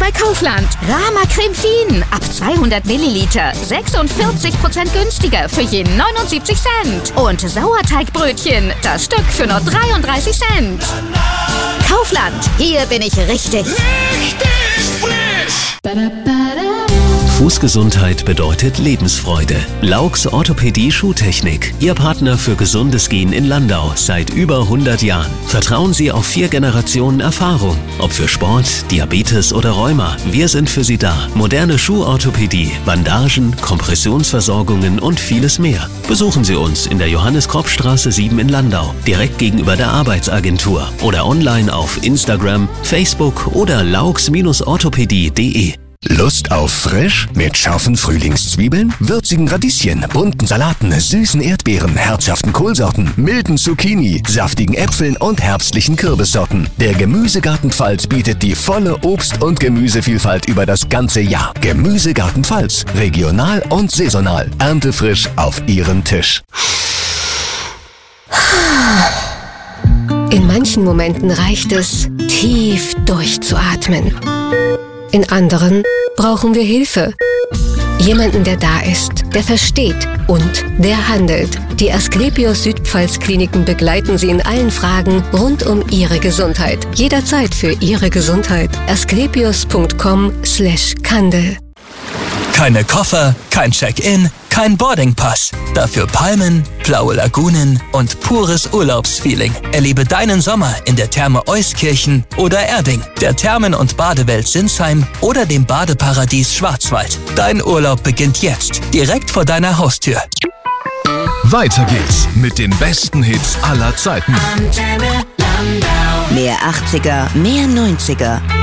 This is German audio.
bei Kaufland. Rama Creme Fien ab 200 Milliliter. 46% günstiger für je 79 Cent. Und Sauerteigbrötchen, das Stück für nur 33 Cent. Kaufland, hier bin ich richtig. Richtig frisch! Fußgesundheit bedeutet Lebensfreude. Laux Orthopädie Schuhtechnik. Ihr Partner für gesundes Gehen in Landau seit über 100 Jahren. Vertrauen Sie auf 4 Generationen Erfahrung. Ob für Sport, Diabetes oder Rheuma, wir sind für Sie da. Moderne Schuhorthopädie, Bandagen, Kompressionsversorgungen und vieles mehr. Besuchen Sie uns in der Johannes-Kropp-Straße 7 in Landau, direkt gegenüber der Arbeitsagentur oder online auf Instagram, Facebook oder laux-orthopädie.de. Lust auf frisch? Mit scharfen Frühlingszwiebeln, würzigen Radieschen, bunten Salaten, süßen Erdbeeren, herzhaften Kohlsorten, milden Zucchini, saftigen Äpfeln und herbstlichen Kürbissorten. Der Gemüsegarten Pfalz bietet die volle Obst- und Gemüsevielfalt über das ganze Jahr. Gemüsegarten Pfalz, regional und saisonal. Erntefrisch auf Ihren Tisch. In manchen Momenten reicht es, tief durchzuatmen. In anderen brauchen wir Hilfe. Jemanden, der da ist, der versteht und der handelt. Die Asklepios Südpfalz Kliniken begleiten Sie in allen Fragen rund um Ihre Gesundheit. Jederzeit für Ihre Gesundheit. asklepios.com/Kandel. Keine Koffer, kein Check-in, kein Boardingpass. Dafür Palmen, blaue Lagunen und pures Urlaubsfeeling. Erlebe deinen Sommer in der Therme Euskirchen oder Erding, der Thermen- und Badewelt Sinsheim oder dem Badeparadies Schwarzwald. Dein Urlaub beginnt jetzt, direkt vor deiner Haustür. Weiter geht's mit den besten Hits aller Zeiten. Mehr 80er, mehr 90er.